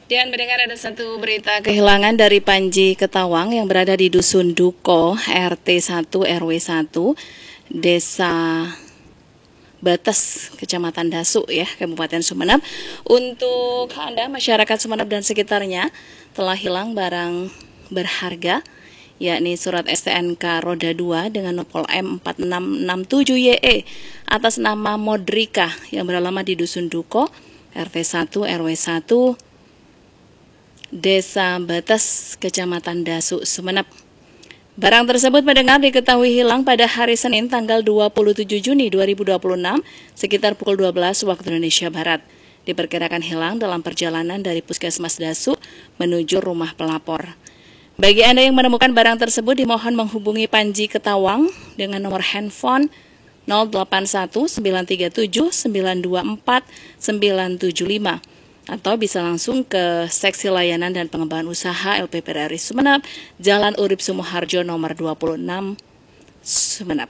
Dan mendengar ada satu berita kehilangan dari Panji Ketawang yang berada di Dusun Duko, RT 1 RW 1, Desa Bates, Kecamatan Dasu ya, Kabupaten Sumeneb. Untuk Anda masyarakat Sumeneb dan sekitarnya, telah hilang barang berharga yakni surat STNK roda 2 dengan nopol M4667YE atas nama Modrika yang beralamat di Dusun Duko, RT 1 RW 1, Desa Bates, Kecamatan Dasu, Sumeneb. Barang tersebut mendengar diketahui hilang pada hari Senin tanggal 27 Juni 2026 sekitar pukul 12 waktu Indonesia Barat. Diperkirakan hilang dalam perjalanan dari Puskesmas Dasu menuju rumah pelapor. Bagi Anda yang menemukan barang tersebut dimohon menghubungi Panji Ketawang dengan nomor handphone 081937924975 atau bisa langsung ke Seksi Layanan dan Pengembangan Usaha LPPRI Sumeneb, Jalan Urip Sumoharjo nomor 26, Sumeneb.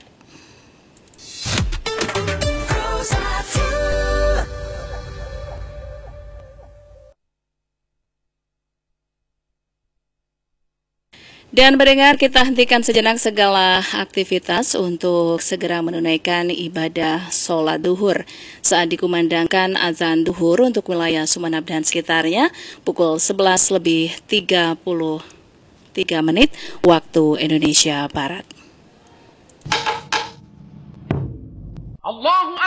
Dan mendengar, kita hentikan sejenak segala aktivitas untuk segera menunaikan ibadah sholat duhur. Saat dikumandangkan azan duhur untuk wilayah Sumeneb dan sekitarnya, pukul 11:33 waktu Indonesia Barat.